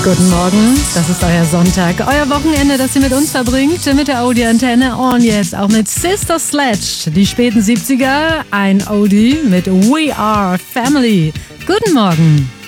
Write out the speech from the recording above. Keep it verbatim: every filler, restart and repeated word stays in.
Guten Morgen, das ist euer Sonntag, euer Wochenende, das ihr mit uns verbringt, mit der Audi-Antenne und jetzt auch mit Sister Sledge, die späten siebziger, ein Oldie mit We Are Family. Guten Morgen.